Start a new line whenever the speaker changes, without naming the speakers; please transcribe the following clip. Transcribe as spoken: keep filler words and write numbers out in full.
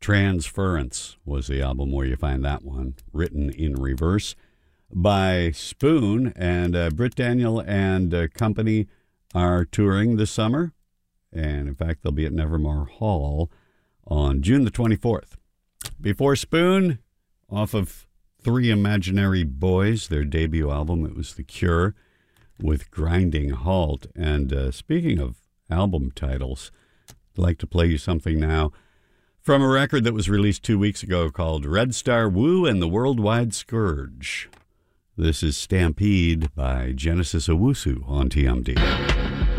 Transference was the album where you find that one, written in reverse by Spoon. And uh, Britt Daniel and uh, company are touring this summer. And in fact, they'll be at Nevermore Hall on June the twenty-fourth. Before Spoon, off of Three Imaginary Boys, their debut album, it was The Cure with Grinding Halt. And uh, speaking of album titles, I'd like to play you something now from a record that was released two weeks ago called Red Star Woo and the Worldwide Scourge. This is Stampede by Genesis Owusu on T M D.